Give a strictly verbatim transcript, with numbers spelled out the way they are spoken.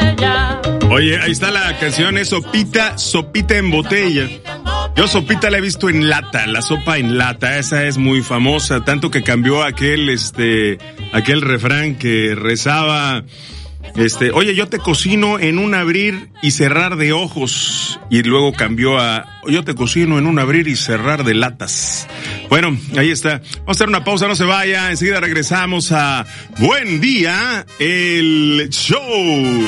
Oye, ahí está la canción, es Sopita, Sopita en botella. Yo sopita la he visto en lata, la sopa en lata, esa es muy famosa, tanto que cambió aquel, este, aquel refrán que rezaba, este, oye, yo te cocino en un abrir y cerrar de ojos, y luego cambió a, yo te cocino en un abrir y cerrar de latas. Bueno, ahí está. Vamos a hacer una pausa, no se vaya, enseguida regresamos a Buen Día, el show.